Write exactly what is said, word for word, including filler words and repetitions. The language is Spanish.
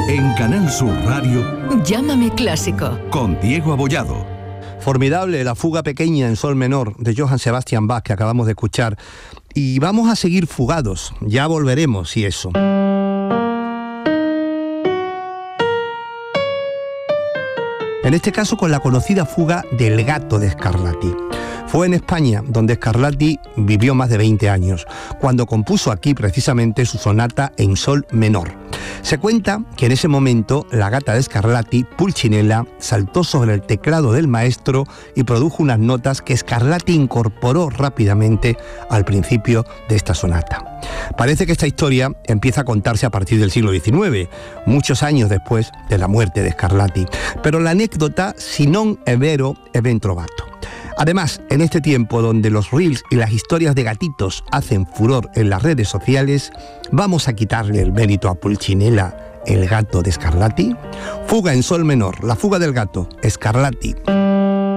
En Canal Sur Radio, Llámame Clásico, con Diego Abollado. Formidable la fuga pequeña en sol menor de Johann Sebastian Bach que acabamos de escuchar. Y vamos a seguir fugados, ya volveremos y eso. En este caso con la conocida fuga del Gato de Scarlatti. Fue en España donde Scarlatti vivió más de veinte años, cuando compuso aquí precisamente su sonata en sol menor. Se cuenta que en ese momento la gata de Scarlatti, Pulcinella, saltó sobre el teclado del maestro y produjo unas notas que Scarlatti incorporó rápidamente al principio de esta sonata. Parece que esta historia empieza a contarse a partir del siglo diecinueve, muchos años después de la muerte de Scarlatti, pero la anécdota si non è vero è ben trovato. Además, en este tiempo donde los reels y las historias de gatitos hacen furor en las redes sociales, ¿vamos a quitarle el mérito a Pulcinella, el gato de Scarlatti? Fuga en sol menor, la fuga del gato, Scarlatti.